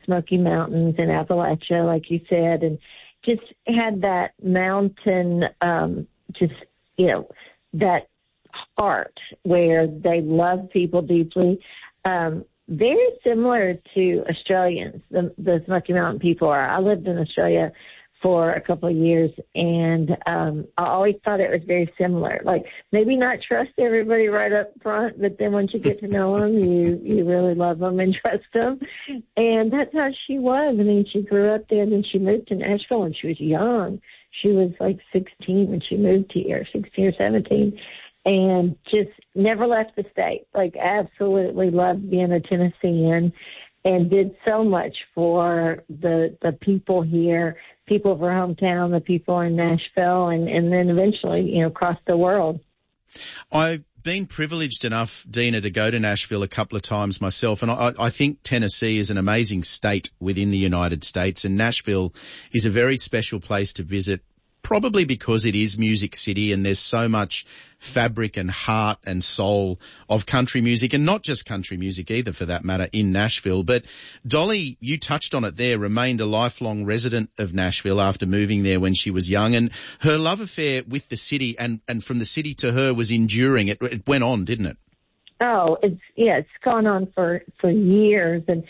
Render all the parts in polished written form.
Smoky Mountains and Appalachia, like you said, and just had that mountain, that heart where they love people deeply. Very similar to Australians, the Smoky Mountain people are. I lived in Australia for a couple of years, and I always thought it was very similar. Like, maybe not trust everybody right up front, but then once you get to know them, you really love them and trust them. And that's how she was. I mean, she grew up there, and then she moved to Nashville when she was young. She was like 16 when she moved here, 16 or 17. And just never left the state. Like, absolutely loved being a Tennessean, and did so much for the people here, people of her hometown, the people in Nashville, and then eventually, across the world. I've been privileged enough, Dina, to go to Nashville a couple of times myself, and I think Tennessee is an amazing state within the United States, and Nashville is a very special place to visit, probably because it is Music City and there's so much fabric and heart and soul of country music, and not just country music either for that matter, in Nashville. But Dolly, you touched on it there, remained a lifelong resident of Nashville after moving there when she was young, and her love affair with the city and from the city to her was enduring. It went on, didn't it? Oh, it's gone on for years. And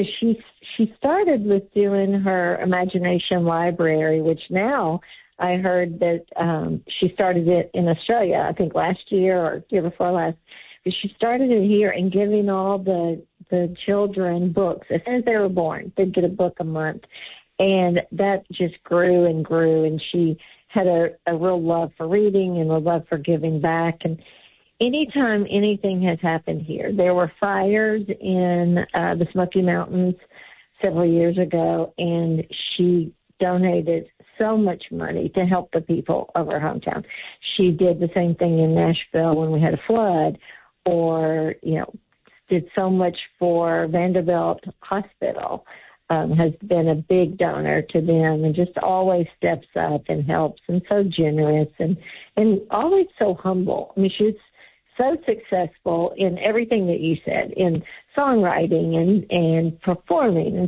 she started with doing her Imagination Library, which now I heard that she started it in Australia, I think last year or year before last. But she started it here and giving all the children books. As soon as they were born, they'd get a book a month. And that just grew and grew. And she had a real love for reading and a love for giving back. And anytime anything has happened here, there were fires in the Smoky Mountains several years ago, and she donated so much money to help the people of her hometown. She did the same thing in Nashville when we had a flood, or, did so much for Vanderbilt Hospital, has been a big donor to them, and just always steps up and helps, and so generous and always so humble. I mean, she's so successful in everything that you said, in songwriting and performing,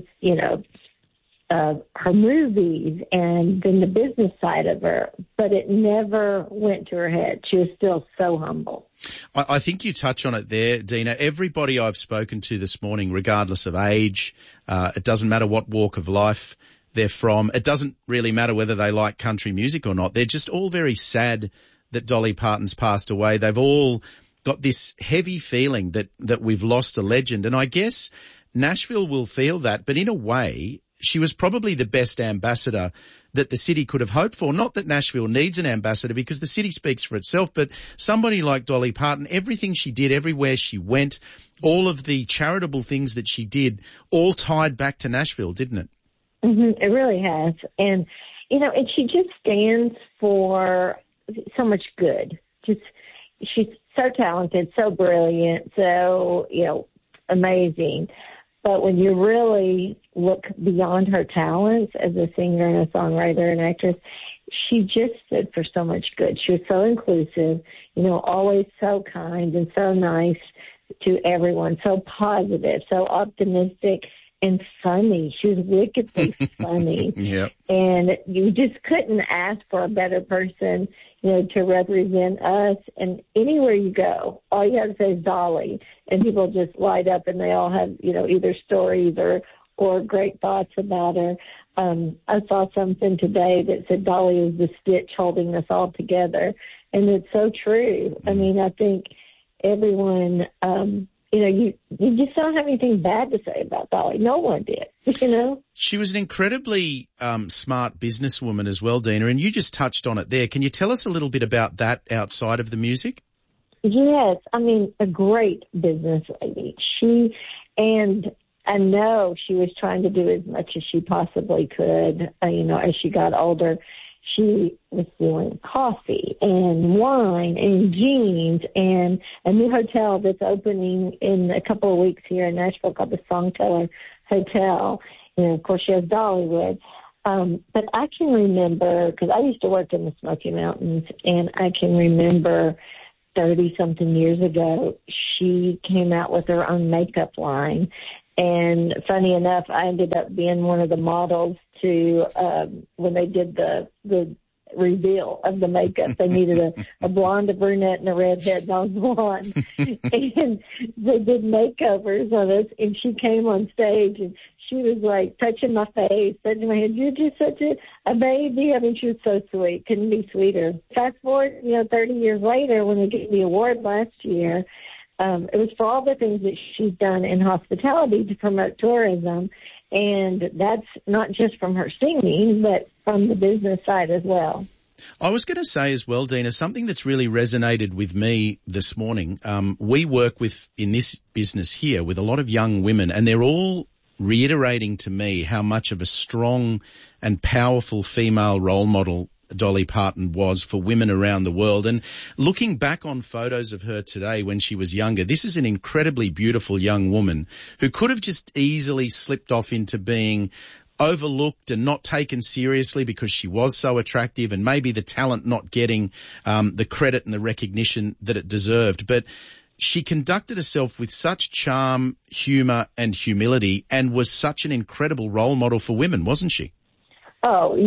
her movies and then the business side of her, but it never went to her head. She was still so humble. I think you touch on it there, Dina. Everybody I've spoken to this morning, regardless of age, it doesn't matter what walk of life they're from, it doesn't really matter whether they like country music or not. They're just all very sad that Dolly Parton's passed away. They've all got this heavy feeling that we've lost a legend. And I guess Nashville will feel that, but in a way, she was probably the best ambassador that the city could have hoped for. Not that Nashville needs an ambassador, because the city speaks for itself, but somebody like Dolly Parton, everything she did, everywhere she went, all of the charitable things that she did, all tied back to Nashville, didn't it? Mm-hmm, it really has. And, and she just stands for so much good. She's so talented, so brilliant, so, amazing. But when you really look beyond her talents as a singer and a songwriter and actress, she just stood for so much good. She was so inclusive, always so kind and so nice to everyone, so positive, so optimistic and funny. She was wickedly funny. Yep. And you just couldn't ask for a better person, to represent us. And anywhere you go, all you have to say is Dolly, and people just light up, and they all have, either stories or great thoughts about her. I saw something today that said Dolly is the stitch holding us all together, and it's so true. I mean, I think everyone, you just don't have anything bad to say about Dolly. No one did, She was an incredibly smart businesswoman as well, Dina, and you just touched on it there. Can you tell us a little bit about that outside of the music? Yes, I mean, a great business lady. And I know she was trying to do as much as she possibly could, as she got older. She was doing coffee and wine and jeans and a new hotel that's opening in a couple of weeks here in Nashville called the Songteller Hotel. And, of course, she has Dollywood. But I can remember, because I used to work in the Smoky Mountains, and I can remember 30-something years ago, she came out with her own makeup line. And funny enough, I ended up being one of the models to when they did the reveal of the makeup. They needed a blonde, a brunette, and a redhead, and I was blonde. And they did makeovers on us, and she came on stage, and she was like touching my face, touching my head. You're just such a baby. I mean, she was so sweet. Couldn't be sweeter. Fast forward, 30 years later, when we get the award last year, it was for all the things that she's done in hospitality to promote tourism. And that's not just from her singing, but from the business side as well. I was going to say as well, Dina, something that's really resonated with me this morning. We work in this business here with a lot of young women, and they're all reiterating to me how much of a strong and powerful female role model Dolly Parton was for women around the world. And looking back on photos of her today when she was younger, this is an incredibly beautiful young woman who could have just easily slipped off into being overlooked and not taken seriously because she was so attractive, and maybe the talent not getting the credit and the recognition that it deserved. But she conducted herself with such charm, humour and humility, and was such an incredible role model for women, wasn't she? Oh,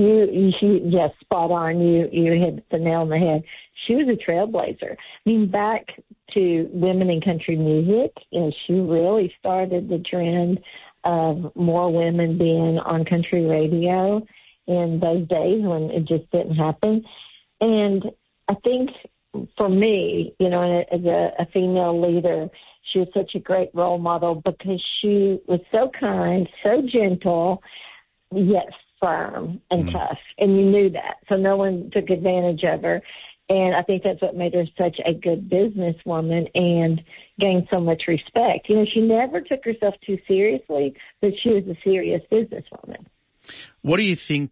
yes, spot on. You hit the nail on the head. She was a trailblazer. I mean, back to women in country music, she really started the trend of more women being on country radio in those days when it just didn't happen. And I think for me, as a female leader, she was such a great role model because she was so kind, so gentle, yet firm and tough, and you knew that. So no one took advantage of her, and I think that's what made her such a good businesswoman and gained so much respect. She never took herself too seriously, but she was a serious businesswoman. What do you think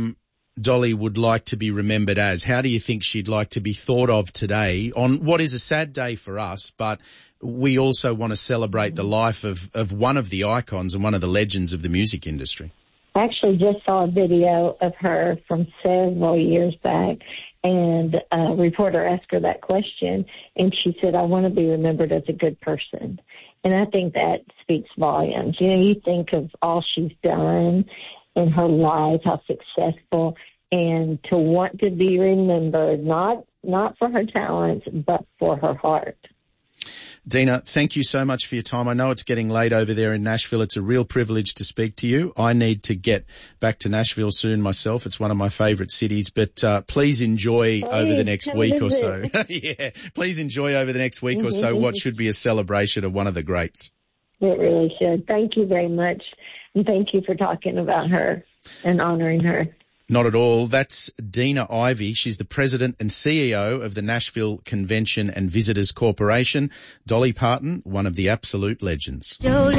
Dolly would like to be remembered as? How do you think she'd like to be thought of today on what is a sad day for us, but we also want to celebrate the life of one of the icons and one of the legends of the music industry? I actually just saw a video of her from several years back, and a reporter asked her that question, and she said, I want to be remembered as a good person. And I think that speaks volumes. You think of all she's done in her life, how successful, and to want to be remembered, not for her talents, but for her heart. Dina, thank you so much for your time. I know it's getting late over there in Nashville. It's a real privilege to speak to you. I need to get back to Nashville soon myself. It's one of my favourite cities, but please enjoy over the next week or so. Yeah, please enjoy over the next week or so what should be a celebration of one of the greats. It really should. Thank you very much, and thank you for talking about her and honouring her. Not at all. That's Dina Ivey. She's the president and CEO of the Nashville Convention and Visitors Corporation. Dolly Parton, one of the absolute legends.